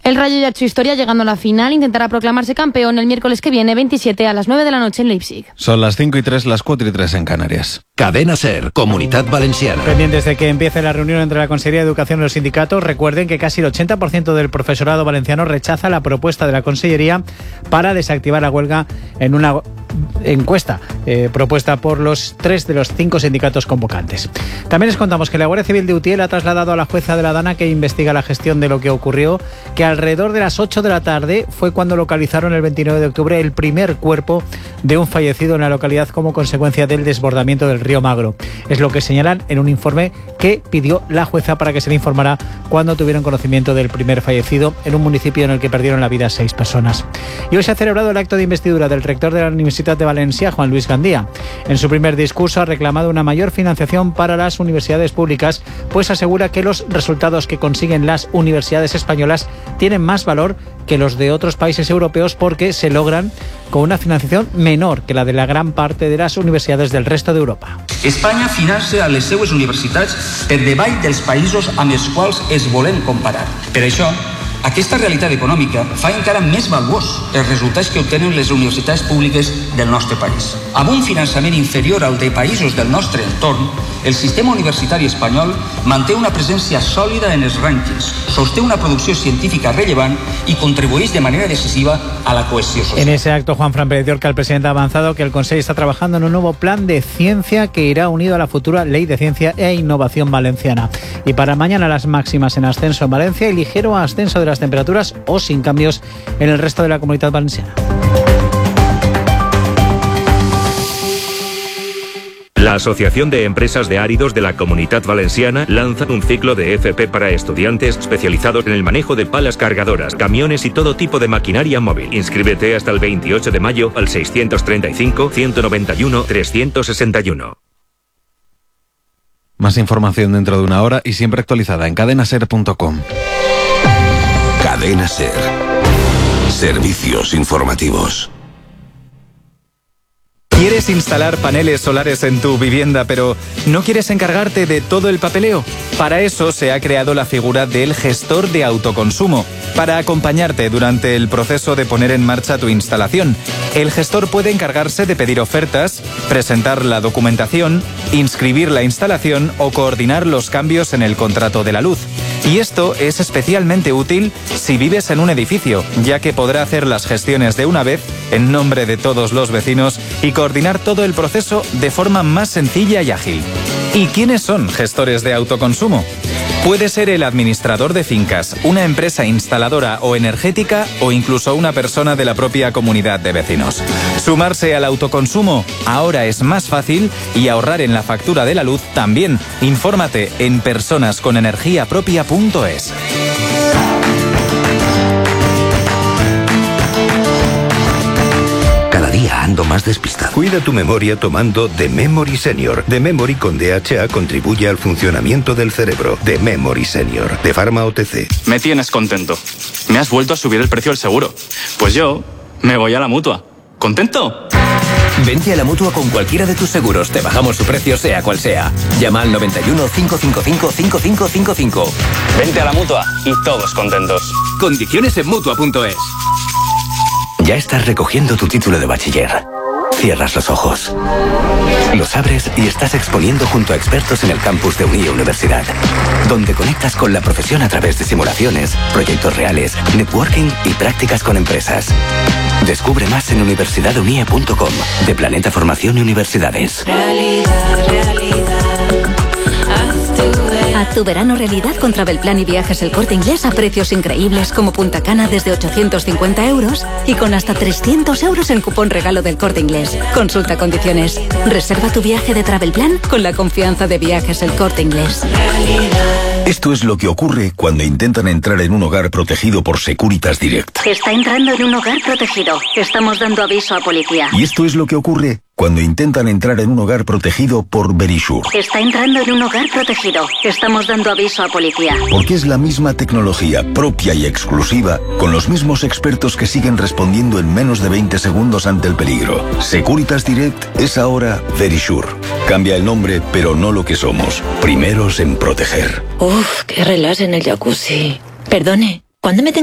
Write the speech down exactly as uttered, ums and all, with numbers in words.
El Rayo ya ha hecho historia llegando a la final, intentará proclamarse campeón el miércoles que viene, veintisiete a las nueve de la noche en Leipzig. Son las cinco y tres, las cuatro y tres en Canarias. Cadena SER, Comunitat Valenciana. Pendientes de que empiece la reunión entre la Consejería de Educación y los sindicatos, recuerden que casi el ochenta por ciento del profesorado valenciano rechaza la propuesta de la Consellería para desactivar la huelga en una encuesta eh, propuesta por los tres de los cinco sindicatos convocantes. También les contamos que la Guardia Civil de Utiel ha trasladado a la jueza de la Dana, que investiga la gestión de lo que ocurrió, que alrededor de las ocho de la tarde fue cuando localizaron el veintinueve de octubre el primer cuerpo de un fallecido en la localidad como consecuencia del desbordamiento del río Magro. Es lo que señalan en un informe que pidió la jueza para que se le informara cuando tuvieron conocimiento del primer fallecido en un municipio en el que perdieron la vida seis personas. Y hoy se ha celebrado el acto de investidura del rector de la Universitat de Valencia, Juan Luis Gandía. En su primer discurso ha reclamado una mayor financiación para las universidades públicas, pues asegura que los resultados que consiguen las universidades españolas tienen más valor que los de otros países europeos porque se logran con una financiación menor que la de la gran parte de las universidades del resto de Europa. Espanya financia les seues universitats per davall dels països amb els quals es volen comparar. Per això, aquesta realitat econòmica fa encara més valuós els resultats que obtenen les universitats públiques del nostre país. Amb un finançament inferior al de països del nostre entorn, el sistema universitari espanyol manté una presència sòlida en els rànquings, sosté una producció científica rellevant y contribuís de manera decisiva a la cohesión social. En ese acto, Juan Fran Pérez Llorca, el presidente, ha avanzado que el Consejo está trabajando en un nuevo plan de ciencia que irá unido a la futura Ley de Ciencia e Innovación Valenciana. Y para mañana las máximas en ascenso en Valencia y ligero ascenso de las temperaturas o sin cambios en el resto de la Comunidad Valenciana. La Asociación de Empresas de Áridos de la Comunitat Valenciana lanza un ciclo de F P para estudiantes especializados en el manejo de palas cargadoras, camiones y todo tipo de maquinaria móvil. Inscríbete hasta el veintiocho de mayo al seiscientos treinta y cinco, ciento noventa y uno, trescientos sesenta y uno. Más información dentro de una hora y siempre actualizada en cadena ser punto com. Cadena SER. Servicios informativos. ¿Quieres instalar paneles solares en tu vivienda, pero no quieres encargarte de todo el papeleo? Para eso se ha creado la figura del gestor de autoconsumo, para acompañarte durante el proceso de poner en marcha tu instalación. El gestor puede encargarse de pedir ofertas, presentar la documentación, inscribir la instalación o coordinar los cambios en el contrato de la luz. Y esto es especialmente útil si vives en un edificio, ya que podrá hacer las gestiones de una vez en nombre de todos los vecinos y coordinar todo el proceso de forma más sencilla y ágil. ¿Y quiénes son gestores de autoconsumo? Puede ser el administrador de fincas, una empresa instaladora o energética o incluso una persona de la propia comunidad de vecinos. Sumarse al autoconsumo ahora es más fácil y ahorrar en la factura de la luz también. Infórmate en personas con energía propia punto es. Cada día ando más despistado. Cuida tu memoria tomando The Memory Senior. The Memory con D H A contribuye al funcionamiento del cerebro. The Memory Senior, de Pharma O T C. Me tienes contento. Me has vuelto a subir el precio del seguro. Pues yo me voy a la Mutua. ¿Contento? Vente a la Mutua con cualquiera de tus seguros. Te bajamos su precio sea cual sea. Llama al noventa y uno, cinco cinco cinco, cinco cinco cinco cinco. Vente a la Mutua y todos contentos. Condiciones en Mutua punto es. Ya estás recogiendo tu título de bachiller. Cierras los ojos. Los abres y estás exponiendo junto a expertos en el campus de Unie Universidad, donde conectas con la profesión a través de simulaciones, proyectos reales, networking y prácticas con empresas. Descubre más en universidad unie punto com, de Planeta Formación y Universidades. Realidad, realidad. Haz tu verano realidad con Travelplan y Viajes El Corte Inglés a precios increíbles como Punta Cana desde ochocientos cincuenta euros y con hasta trescientos euros en cupón regalo del Corte Inglés. Consulta condiciones. Reserva tu viaje de Travelplan con la confianza de Viajes El Corte Inglés. Esto es lo que ocurre cuando intentan entrar en un hogar protegido por Securitas Direct. Está entrando en un hogar protegido. Estamos dando aviso a policía. Y esto es lo que ocurre cuando intentan entrar en un hogar protegido por Verisure. Está entrando en un hogar protegido. Estamos dando aviso a policía. Porque es la misma tecnología propia y exclusiva, con los mismos expertos que siguen respondiendo en menos de veinte segundos ante el peligro. Securitas Direct es ahora Verisure. Cambia el nombre, pero no lo que somos. Primeros en proteger. Uf, qué relax en el jacuzzi. Perdone, ¿cuándo me tengo